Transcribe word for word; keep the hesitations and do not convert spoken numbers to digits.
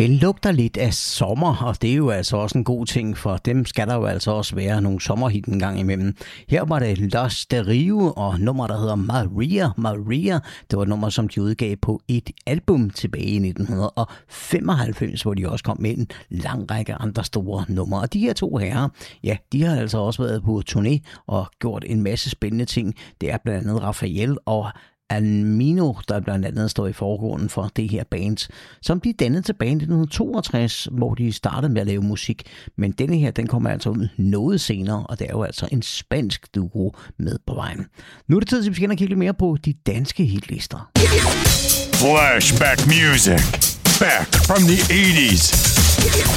Den lugter lidt af sommer, og det er jo altså også en god ting, for dem skal der jo altså også være nogle sommerhit en gang imellem. Her var det Los de Rio og nummer, der hedder Maria Maria. Det var et nummer, som de udgav på et album tilbage i nitten femoghalvfems, hvor de også kom med en lang række andre store numre. Og de her to herrer, ja, de har altså også været på turné og gjort en masse spændende ting. Det er blandt andet Rafael og Almino, der blandt andet står i forgrunden for det her band, som de dannede tilbage i nitten toogtres, hvor de startede med at lave musik. Men denne her, den kommer altså ud noget senere, og det er jo altså en spansk duo med på vejen. Nu er det tid til, at vi skal kigge lidt mere på de danske hitlister. Flashback music. Back from the eighties.